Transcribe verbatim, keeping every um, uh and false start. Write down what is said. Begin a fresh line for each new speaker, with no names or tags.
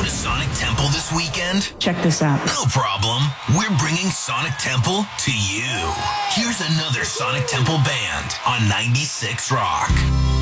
to Sonic Temple this weekend?
Check this out.
No problem. We're bringing Sonic Temple to you. Here's another Sonic Temple band on ninety-six Rock.